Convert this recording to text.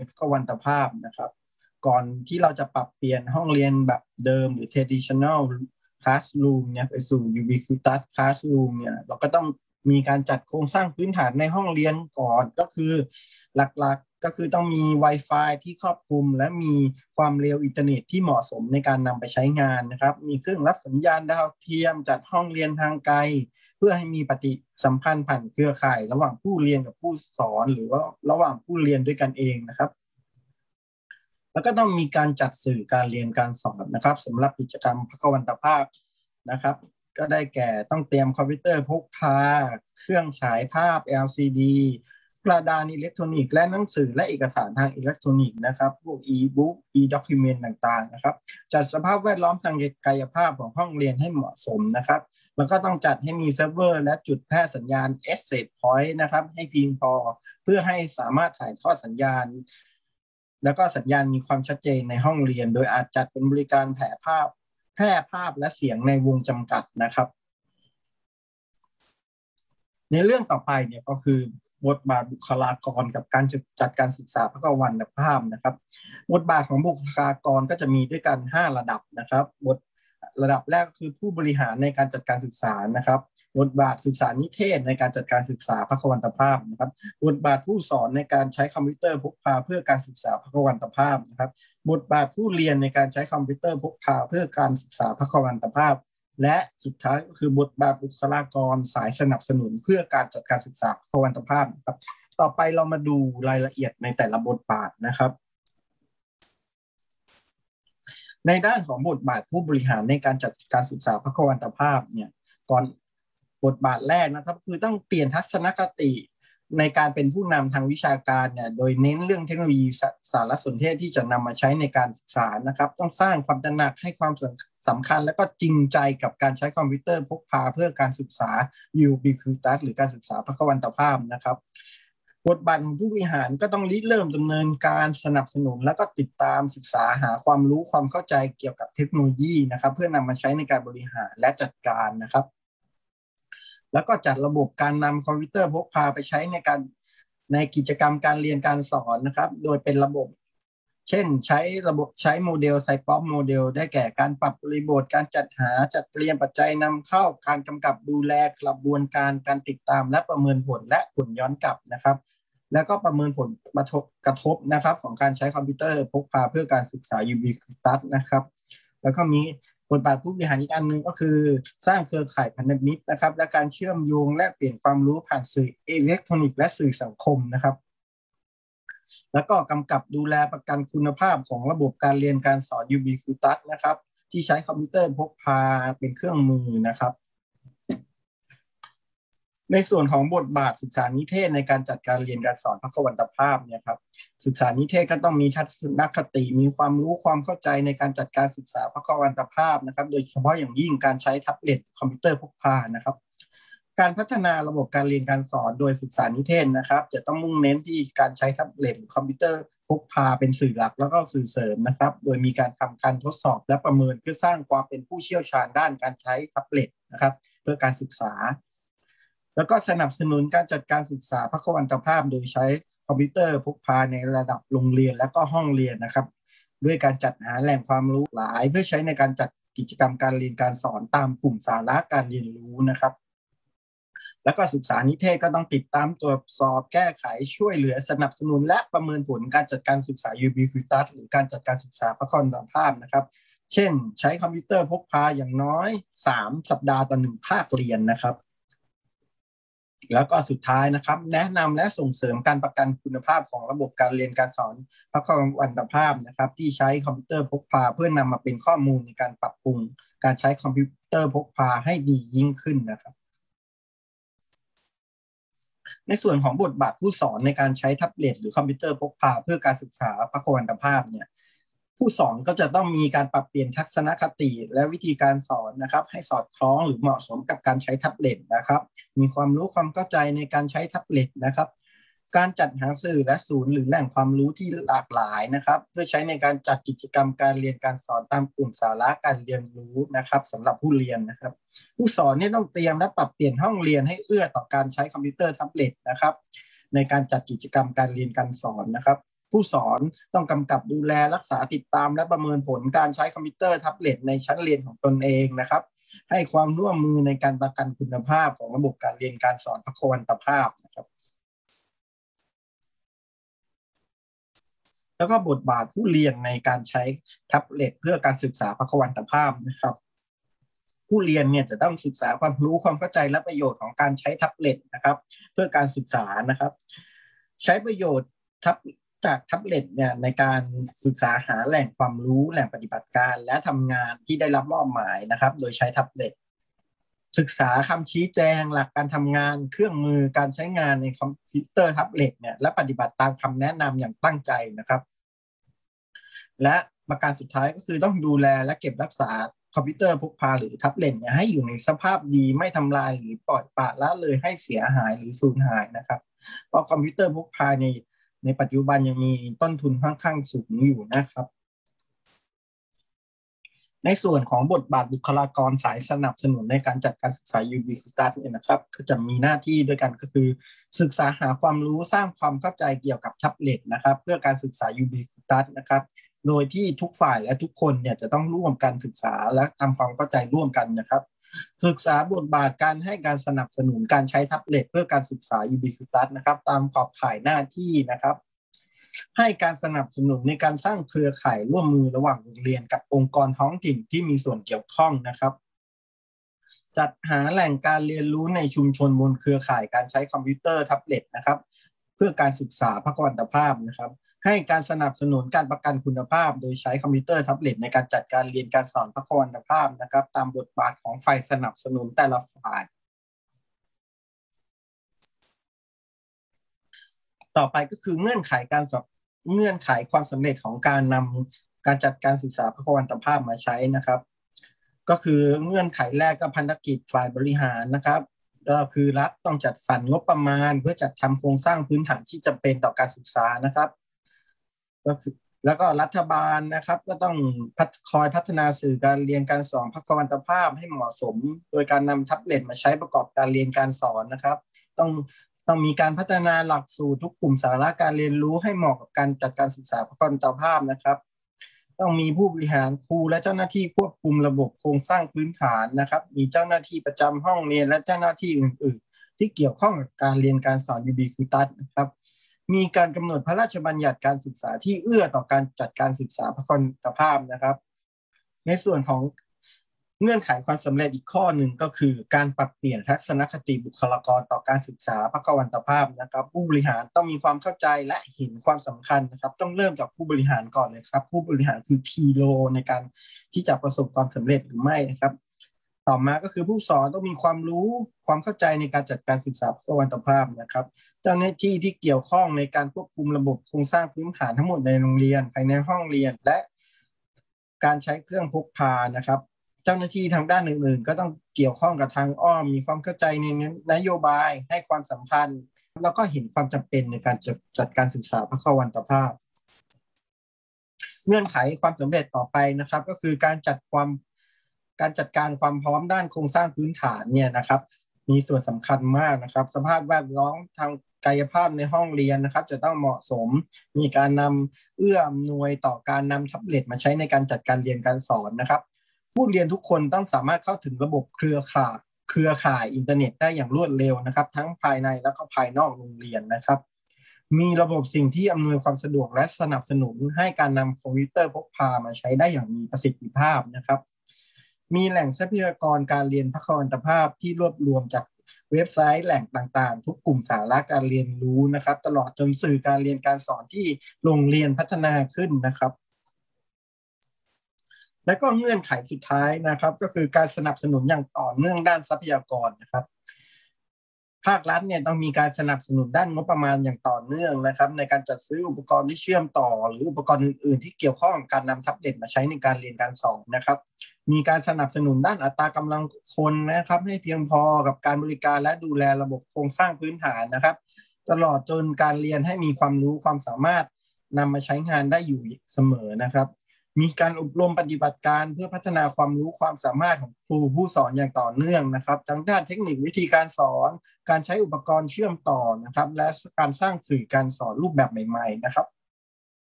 พควันตภาพนะครับก่อนที่เราจะปรับเปลี่ยนห้องเรียนแบบเดิมหรือ traditional classroom เนี่ยไปสู่ ubiquitous classroom เนี่ยเราก็ต้องมีการจัดโครงสร้างพื้นฐานในห้องเรียนก่อนก็คือหลักๆก็คือต้องมี Wi-Fi ที่ครอบคลุมและมีความเร็วอินเทอร์เน็ตที่เหมาะสมในการนำไปใช้งานนะครับมีเครื่องรับสัญญาณดาวเทียมจัดห้องเรียนทางไกลเพื่อให้มีปฏิสัมพันธ์ผ่านเครือข่ายระหว่างผู้เรียนกับผู้สอนหรือว่าระหว่างผู้เรียนด้วยกันเองนะครับแล้วก็ต้องมีการจัดสื่อการเรียนการสอนนะครับสำหรับกิจกรรมพควันตภาพนะครับก็ได้แก่ต้องเตรียมคอมพิวเตอร์พกพาเครื่องฉายภาพ LCD กระดานอิเล็กทรอนิกส์และหนังสือและเอกสารทางอิเล็กทรอนิกส์นะครับพวก e-book e-document ต่างๆนะครับจัดสภาพแวดล้อมทางกายภาพของห้องเรียนให้เหมาะสมนะครับแล้วก็ต้องจัดให้มีเซิร์ฟเวอร์และจุดแพร่สัญญาณ access point นะครับให้เพียงพอเพื่อให้สามารถถ่ายทอดสัญญาณแล้วก็สัญญาณมีความชัดเจนในห้องเรียนโดยอาจจัดเป็นบริการแพร่ภาพและเสียงในวงจำกัดนะครับในเรื่องต่อไปเนี่ยก็คือบทบาทบุคลากรกับการจัดการศึกษาพควันตภาพนะครับบทบาทของบุคลากรก็จะมีด้วยกัน5ระดับนะครับระดับแรกคือผู้บริหารในการจัดการศึกษานะครับบทบาทศึกษานิเทศในการจัดการศึกษาพควันตภาพนะครับบทบาทผู้สอนในการใช้คอมพิวเตอร์พกพาเพื่อการศึกษาพควันตภาพนะครับบทบาทผู้เรียนในการใช้คอมพิวเตอร์พกพาเพื่อการศึกษาพควันตภาพและสุดท้ายก็คือบทบาทบุคลากรสายสนับสนุนเพื่อการจัดการศึกษาพควันตภาพนะครับต่อไปเรามาดูรายละเอียดในแต่ละบทบาทนะครับในด้านของบทบาทผู้บริหารในการจัดการศึกษาพควันตภาพเนี่ยก่อนบทบาทแรกนะครับคือต้องเปลี่ยนทัศนคติในการเป็นผู้นำทางวิชาการเนี่ยโดยเน้นเรื่องเทคโนโลยีสารสนเทศที่จะนำมาใช้ในการศึกษานะครับต้องสร้างความตระหนักให้ความสำคัญและก็จริงใจกับการใช้คอมพิวเตอร์พกพาเพื่อการศึกษา ubiquitous หรือการศึกษาพควันตภาพนะครับบทบาทของผู้บริหารก็ต้องริเริ่มดำเนินการสนับสนุนและก็ติดตามศึกษาหาความรู้ความเข้าใจเกี่ยวกับเทคโนโลยีนะครับเพื่อนำมาใช้ในการบริหารและจัดการนะครับแล้วก็จัดระบบการนำคอมพิวเตอร์พกพาไปใช้ในกิจกรรมการเรียนการสอนนะครับโดยเป็นระบบเช่นใช้โมเดลไซป๊อปโมเดลได้แก่การปรับบริบทการจัดเตรียมปัจจัยนำเข้าการกำกับดูแลกระบวนการติดตามและประเมินผลและผลย้อนกลับนะครับแล้วก็ประเมินผลกระทบนะครับของการใช้คอมพิวเตอร์พกพาเพื่อการศึกษา Ubiquitous นะครับแล้วก็มีบทบาทผู้บริหารอีกอันหนึ่งก็คือสร้างเครือข่ายพันธมิตรนะครับและการเชื่อมโยงและเปลี่ยนความรู้ผ่านสื่ออิเล็กทรอนิกส์และสื่อสังคมนะครับแล้วก็กำกับดูแลประกันคุณภาพของระบบการเรียนการสอน Ubiquitous นะครับที่ใช้คอมพิวเตอร์พกพาเป็นเครื่องมือนะครับในส่วนของบทบาทศึกษานิเทศในการจัดการเรียนการสอนพควันตภาพเนี่ยครับศึกษานิเทศก็ต้องมีทัศนคติมีความรู้ความเข้าใจในการจัดการศึกษาพควันตภาพนะครับโดยเฉพาะอย่างยิ่งการใช้แท็บเล็ตคอมพิวเตอร์พกพานะครับการพัฒนาระบบการเรียนการสอนโดยศึกษานิเทศนะครับจะต้องมุ่งเน้นที่การใช้แท็บเล็ตคอมพิวเตอร์พกพาเป็นสื่อหลักแล้วก็สื่อเสริมนะครับโดยมีการทำการทดสอบและประเมินเพื่อสร้างความเป็นผู้เชี่ยวชาญด้านการใช้แท็บเล็ตนะครับเพื่อการศึกษาแล้วก็สนับสนุนการจัดการศึกษาพควันตภาพโดยใช้คอมพิวเตอร์พกพาในระดับโรงเรียนและก็ห้องเรียนนะครับด้วยการจัดหาแหล่งความรู้หลายเพื่อใช้ในการจัดกิจกรรมการเรียนการสอนตามกลุ่มสาระการเรียนรู้นะครับแล้วก็ศึกษานิเทศก็ต้องติดตามตรวจสอบแก้ไขช่วยเหลือสนับสนุนและประเมินผลการจัดการศึกษา Ubiquitous หรือการจัดการศึกษาพควันตภาพนะครับเช่นใช้คอมพิวเตอร์พกพาอย่างน้อย3 สัปดาห์ต่อ1 ภาคเรียนนะครับแล้วก็สุดท้ายนะครับแนะนำและส่งเสริมการประกันคุณภาพของระบบการเรียนการสอนพควันตภาพนะครับที่ใช้คอมพิวเตอร์พกพาเพื่อนำมาเป็นข้อมูลในการปรับปรุงการใช้คอมพิวเตอร์พกพาให้ดียิ่งขึ้นนะครับในส่วนของบทบาทผู้สอนในการใช้แท็บเล็ตหรือคอมพิวเตอร์พกพาเพื่อการศึกษาพควันตภาพเนี่ยผู้สอนก็จะต้องมีการปรับเปลี่ยนทัศนคติและวิธีการสอนนะครับให้สอดคล้องหรือเหมาะสมกับการใช้แท็บเล็ตนะครับมีความรู้ความเข้าใจในการใช้แท็บเล็ตนะครับการจัดหาสื่อและศูนย์หรือแหล่งความรู้ที่หลากหลายนะครับเพื่อใช้ในการจัดกิจกรรมการเรียนการสอนตามกลุ่มสาระการเรียนรู้นะครับสำหรับผู้เรียนนะครับผู้สอนนี่ต้องเตรียมและปรับเปลี่ยนห้องเรียนให้เอื้อต่อการใช้คอมพิวเตอร์แท็บเล็ตนะครับในการจัดกิจกรรมการเรียนการสอนนะครับผู้สอนต้องกำกับดูแลรักษาติดตามและประเมินผลการใช้คอมพิวเตอร์แท็บเล็ตในชั้นเรียนของตนเองนะครับให้ความร่วมมือในการประกันคุณภาพของระบบการเรียนการสอนพควันตภาพนะครับแล้วก็บทบาทผู้เรียนในการใช้แท็บเล็ตเพื่อการศึกษาพควันตภาพนะครับผู้เรียนเนี่ยจะต้องศึกษาความรู้ความเข้าใจและประโยชน์ของการใช้แท็บเล็ตนะครับเพื่อการศึกษานะครับใช้ประโยชน์จากแท็บเล็ตเนี่ยในการศึกษาหาแหล่งความรู้แหล่งปฏิบัติการและทำงานที่ได้รับมอบหมายนะครับโดยใช้แท็บเล็ตศึกษาคำชี้แจงหลักการทำงานเครื่องมือการใช้งานในคอมพิวเตอร์แท็บเล็ตเนี่ยและปฏิบัติตามคำแนะนำอย่างตั้งใจนะครับและประการสุดท้ายก็คือต้องดูแลและเก็บรักษาคอมพิวเตอร์พกพาหรือแท็บเล็ตเนี่ยให้อยู่ในสภาพดีไม่ทำลายหรือปล่อยปละละเลยให้เสียหายหรือสูญหายนะครับเพราะคอมพิวเตอร์พกพาในปัจจุบันยังมีต้นทุนค่อนข้างสูงอยู่นะครับในส่วนของบทบาทบุคลากรสายสนับสนุนในการจัดการศึกษา Ubiquitous เนี่ยนะครับก็จะมีหน้าที่ด้วยกันก็คือศึกษาหาความรู้สร้างความเข้าใจเกี่ยวกับแท็บเล็ตนะครับเพื่อการศึกษา Ubiquitous นะครับโดยที่ทุกฝ่ายและทุกคนเนี่ยจะต้องร่วมกันศึกษาและทำความเข้าใจร่วมกันนะครับศึกษาบทบาทการให้การสนับสนุนการใช้แท็บเล็ตเพื่อการศึกษา Ubiquitous นะครับตามขอบข่ายหน้าที่นะครับให้การสนับสนุนในการสร้างเครือข่ายร่วมมือระหว่างโรงเรียนกับองค์กรท้องถิ่นที่มีส่วนเกี่ยวข้องนะครับจัดหาแหล่งการเรียนรู้ในชุมชนบนเครือข่ายการใช้คอมพิวเตอร์แท็บเล็ตนะครับเพื่อการศึกษาพควันตภาพนะครับให้การสนับสนุนการประกันคุณภาพโดยใช้คอมพิวเตอร์แท็บเล็ตในการจัดการเรียนการสอนพควันตภาพนะครับตามบทบาทของฝ่ายสนับสนุนแต่ละฝ่ายต่อไปก็คือเงื่อนไขความสำเร็จของการนำการจัดการศึกษาพควันตภาพมาใช้นะครับก็คือเงื่อนไขแรกก็พันธกิจฝ่ายบริหารนะครับก็คือรัฐต้องจัดสรรงบประมาณเพื่อจัดทำโครงสร้างพื้นฐานที่จำเป็นต่อการศึกษานะครับก็คือแล้วก็รัฐบาลนะครับก็ต้องคอยพัฒนาสื่อการเรียนการสอนพควันตภาพให้เหมาะสมโดยการนำแท็บเล็ตมาใช้ประกอบการเรียนการสอนนะครับต้องต้องมีการพัฒนาหลักสูตรทุกกลุ่มสาระการเรียนรู้ให้เหมาะกับการจัดการศึกษาพควันตภาพนะครับต้องมีผู้บริหารครูและเจ้าหน้าที่ควบคุมระบบโครงสร้างพื้นฐานนะครับมีเจ้าหน้าที่ประจำห้องเรียนและเจ้าหน้าที่อื่นๆที่เกี่ยวข้องกับการเรียนการสอน Ubiquitous นะครับมีการกำหนดพระราชบัญญัติการศึกษาที่เอื้อต่อการจัดการศึกษาพควันตภาพนะครับในส่วนของเงื่อนไขความสำเร็จอีกข้อหนึ่งก็คือการปรับเปลี่ยนทัศนคติบุคลากรต่อการศึกษาพควันตภาพนะครับผู้บริหารต้องมีความเข้าใจและเห็นความสำคัญนะครับต้องเริ่มจากผู้บริหารก่อนเลยครับผู้บริหารคือคีย์โลในการที่จะประสบความสำเร็จหรือไม่นะครับต่อมาก็คือผู้สอนต้องมีความรู้ความเข้าใจในการจัดการศึกษาพควันตภาพนะครับเจ้าหน้าที่ที่เกี่ยวข้องในการควบคุมระบบโครงสร้างพื้นฐานทั้งหมดในโรงเรียนภายในห้องเรียนและการใช้เครื่องพกพานะครับเจ้าหน้าที่ทางด้านอื่นๆก็ต้องเกี่ยวข้องกับทางอ้อมมีความเข้าใจในนโยบายให้ความสำคัญแล้วก็เห็นความจำเป็นในการจัดการศึกษาพควันตภาพเงื่อนไขความสำเร็จต่อไปนะครับก็คือการจัดการความพร้อมด้านโครงสร้างพื้นฐานเนี่ยนะครับมีส่วนสำคัญมากนะครับสภาพแวดล้อมทางกายภาพในห้องเรียนนะครับจะต้องเหมาะสมมีการนำเอื้ออำนวยต่อการนำแท็บเล็ตมาใช้ในการจัดการเรียนการสอนนะครับผู้เรียนทุกคนต้องสามารถเข้าถึงระบบเครือข่ายอินเทอร์เน็ตได้อย่างรวดเร็วนะครับทั้งภายในและก็ภายนอกโรงเรียนนะครับมีระบบสิ่งที่อำนวยความสะดวกและสนับสนุนให้การนำคอมพิวเตอร์พกพามาใช้ได้อย่างมีประสิทธิภาพนะครับมีแหล่งทรัพยากรการเรียนพควันตภาพที่รวบรวมจากเว็บไซต์แหล่งต่างๆทุกกลุ่มสาระการเรียนรู้นะครับตลอดจนสื่อการเรียนการสอนที่โรงเรียนพัฒนาขึ้นนะครับและก็เงื่อนไขสุดท้ายนะครับก็คือการสนับสนุนอย่างต่อเนื่องด้านทรัพยากรนะครับภาครัฐเนี่ยต้องมีการสนับสนุนด้านงบประมาณอย่างต่อเนื่องนะครับในการจัดซื้ออุปกรณ์ที่เชื่อมต่อหรืออุปกรณ์อื่นๆที่เกี่ยวข้องกับการนำแท็บเล็ตมาใช้ในการเรียนการสอนนะครับมีการสนับสนุนด้านอัตรากำลังคนนะครับให้เพียงพอกับการบริการและดูแลระบบโครงสร้างพื้นฐานนะครับตลอดจนการเรียนให้มีความรู้ความสามารถนำมาใช้งานได้อยู่เสมอนะครับมีการอบรมปฏิบัติการเพื่อพัฒนาความรู้ความสามารถของครูผู้สอนอย่างต่อเนื่องนะครับทั้งด้านเทคนิควิธีการสอนการใช้อุปกรณ์เชื่อมต่อนะครับและการสร้างสื่อการสอนรูปแบบใหม่ๆนะครับ